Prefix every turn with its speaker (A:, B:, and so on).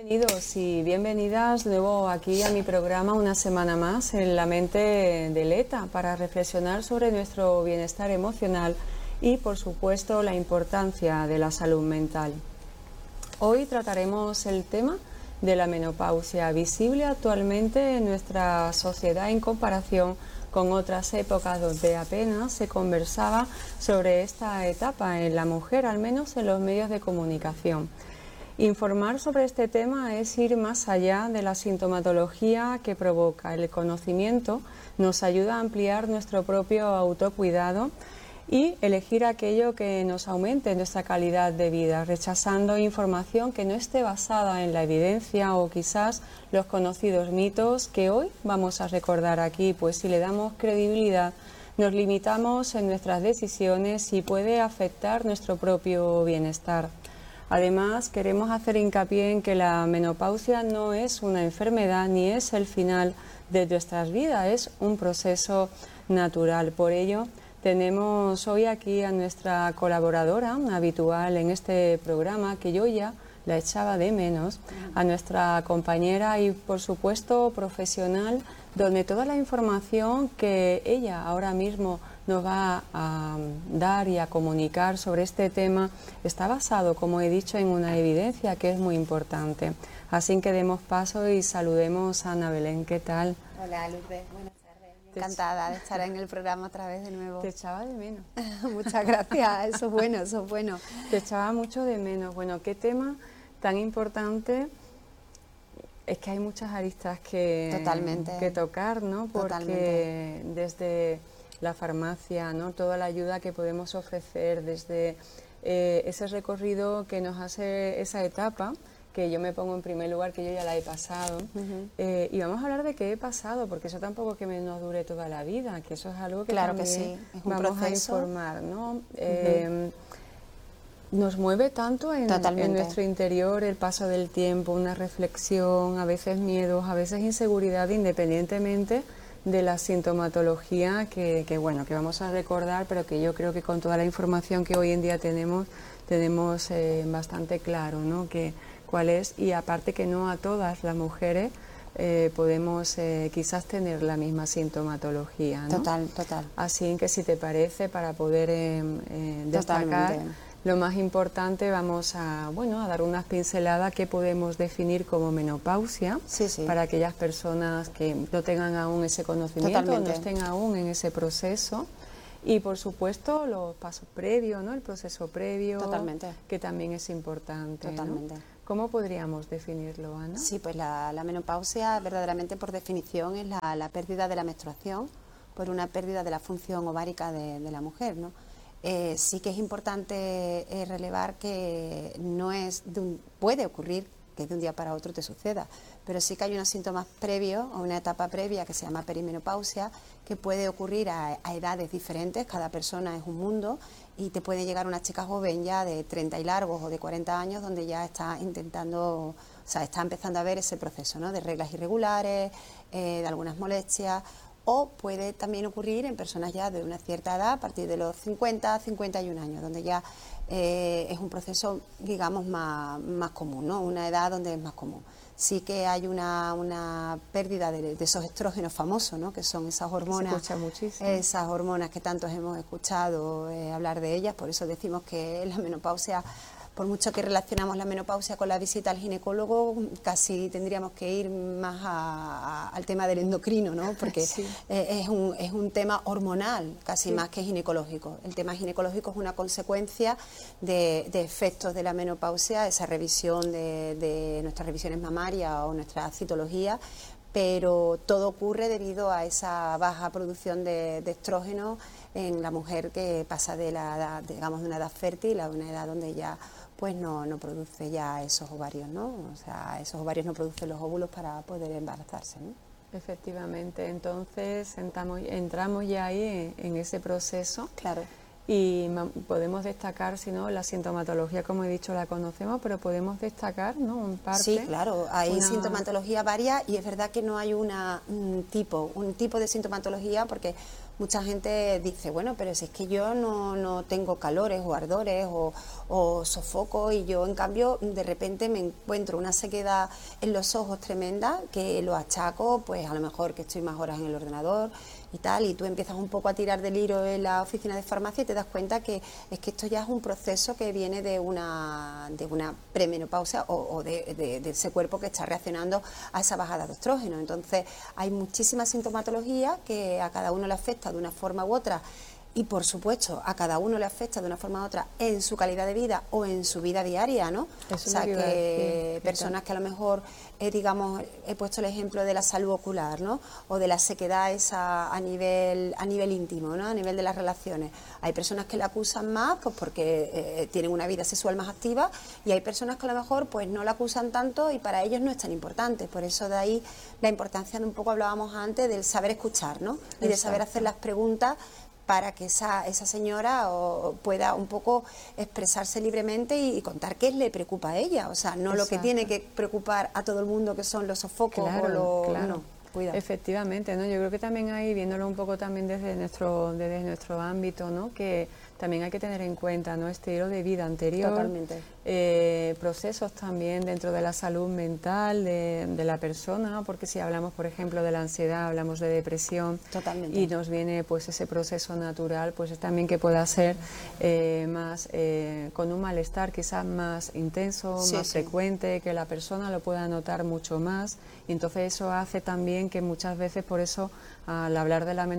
A: Bienvenidos y bienvenidas de nuevo aquí a mi programa una semana más en La Mente de Leta para reflexionar sobre nuestro bienestar emocional y por supuesto la importancia de la salud mental. Hoy trataremos el tema de la menopausia, visible actualmente en nuestra sociedad en comparación con otras épocas donde apenas se conversaba sobre esta etapa en la mujer, al menos en los medios de comunicación. Informar sobre este tema es ir más allá de la sintomatología que provoca. El conocimiento nos ayuda a ampliar nuestro propio autocuidado y elegir aquello que nos aumente nuestra calidad de vida, rechazando información que no esté basada en la evidencia o quizás los conocidos mitos que hoy vamos a recordar aquí, pues si le damos credibilidad nos limitamos en nuestras decisiones y puede afectar nuestro propio bienestar. Además, queremos hacer hincapié en que la menopausia no es una enfermedad ni es el final de nuestras vidas, es un proceso natural. Por ello, tenemos hoy aquí a nuestra colaboradora habitual en este programa, que yo ya la echaba de menos, a nuestra compañera y, por supuesto, profesional, donde toda la información que ella ahora mismo nos va a dar y a comunicar sobre este tema está basado, como he dicho, en una evidencia que es muy importante. Así que demos paso y saludemos a Ana Belén. ¿Qué tal?
B: Hola, Lourdes. Buenas tardes. Encantada de estar en el programa otra vez de nuevo.
A: Te echaba de menos.
B: Muchas gracias. Eso es bueno, eso es bueno.
A: Te echaba mucho de menos. Bueno, qué tema tan importante. Es que hay muchas aristas que tocar, ¿no? Porque totalmente. Desde la farmacia, ¿no? Toda la ayuda que podemos ofrecer, desde ese recorrido que nos hace esa etapa, que yo me pongo en primer lugar, que yo ya la he pasado, y vamos a hablar de qué he pasado, porque eso tampoco que nos dure toda la vida, que eso es algo que
B: claro
A: también
B: que sí. Es un
A: vamos
B: proceso.
A: a informar, ¿no? Nos mueve tanto en nuestro interior el paso del tiempo, una reflexión, a veces miedos, a veces inseguridad, independientemente de la sintomatología que vamos a recordar, pero que yo creo que con toda la información que hoy en día tenemos bastante claro, ¿no? Cuál es, y aparte que no a todas las mujeres podemos quizás tener la misma sintomatología, ¿no?
B: Total.
A: Así que si te parece, para poder destacar lo más importante, vamos a dar unas pinceladas que podemos definir como menopausia, para aquellas personas que no tengan aún ese conocimiento, no estén aún en ese proceso. Y por supuesto los pasos previos, ¿no? El proceso previo, que también es importante, ¿no? ¿Cómo podríamos definirlo, Ana?
B: Sí, pues la menopausia verdaderamente por definición es la pérdida de la menstruación por una pérdida de la función ovárica de la mujer, ¿no? Sí que es importante relevar que no es puede ocurrir que de un día para otro te suceda, pero sí que hay unos síntomas previos o una etapa previa que se llama perimenopausia, que puede ocurrir a edades diferentes. Cada persona es un mundo y te puede llegar una chica joven ya de 30 y largos o de 40 años donde ya está intentando, está empezando a ver ese proceso, ¿no? De reglas irregulares, de algunas molestias. O puede también ocurrir en personas ya de una cierta edad, a partir de los 50, 51 años, donde ya es un proceso, digamos, más común, ¿no? Una edad donde es más común. Sí que hay una pérdida de esos estrógenos famosos, ¿no? Que son esas hormonas.
A: Se escucha muchísimo.
B: Esas hormonas que tantos hemos escuchado hablar de ellas, por eso decimos que la menopausia, por mucho que relacionamos la menopausia con la visita al ginecólogo, casi tendríamos que ir más al tema del endocrino, ¿no? Porque es un tema hormonal, casi más que ginecológico. El tema ginecológico es una consecuencia de efectos de la menopausia, esa revisión de nuestras revisiones mamarias o nuestra citología, pero todo ocurre debido a esa baja producción de estrógeno en la mujer que pasa de la edad, digamos, de una edad fértil a una edad donde ya pues no produce ya esos ovarios, ¿no? O sea, esos ovarios no producen los óvulos para poder embarazarse, ¿no?
A: Efectivamente, entonces entramos ya ahí en ese proceso.
B: Claro.
A: Y podemos destacar, si no, la sintomatología, como he dicho, la conocemos, pero podemos destacar, ¿no? Un parte.
B: Sí, claro, hay sintomatología varias y es verdad que no hay un tipo de sintomatología porque mucha gente dice, bueno, pero si es que yo no tengo calores o ardores o sofoco, y yo en cambio de repente me encuentro una sequedad en los ojos tremenda que lo achaco pues a lo mejor que estoy más horas en el ordenador y tal, y tú empiezas un poco a tirar del hilo en la oficina de farmacia y te das cuenta que es que esto ya es un proceso que viene de una premenopausia o de ese cuerpo que está reaccionando a esa bajada de estrógeno. Entonces hay muchísima sintomatología que a cada uno le afecta de una forma u otra, y por supuesto a cada uno le afecta de una forma u otra en su calidad de vida o en su vida diaria, ¿no?
A: Eso
B: o sea,
A: es lo que iba a
B: que
A: decir,
B: personas que a lo mejor, digamos, he puesto el ejemplo de la salud ocular, ¿no? O de la sequedad esa a nivel íntimo, ¿no? A nivel de las relaciones. Hay personas que la acusan más pues porque tienen una vida sexual más activa, y hay personas que a lo mejor pues no la acusan tanto y para ellos no es tan importante. Por eso de ahí la importancia de, un poco hablábamos antes, del saber escuchar, ¿no? Y de saber hacer las preguntas para que esa señora pueda un poco expresarse libremente y contar qué le preocupa a ella. O sea, no lo que tiene que preocupar a todo el mundo, que son los sofocos
A: claro.
B: No, cuidado.
A: Efectivamente, ¿no? Yo creo que también ahí, viéndolo un poco también desde nuestro ámbito, ¿no? Que también hay que tener en cuenta, ¿no? Estilo de vida anterior.
B: Totalmente.
A: Procesos también dentro de la salud mental de la persona, ¿no? Porque si hablamos, por ejemplo, de la ansiedad, hablamos de depresión.
B: Totalmente.
A: Y nos viene pues ese proceso natural, pues es también que pueda ser más con un malestar quizás más intenso, más frecuente, que la persona lo pueda notar mucho más, y entonces eso hace también que muchas veces, por eso al hablar de la menopausia,